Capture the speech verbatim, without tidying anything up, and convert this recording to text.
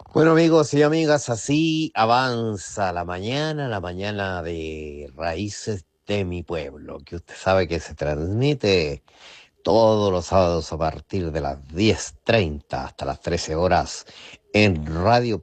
Bueno amigos y amigas, así avanza la mañana, la mañana de Raíces de mi Pueblo, que usted sabe que se transmite todos los sábados a partir de las diez treinta hasta las trece horas en Radio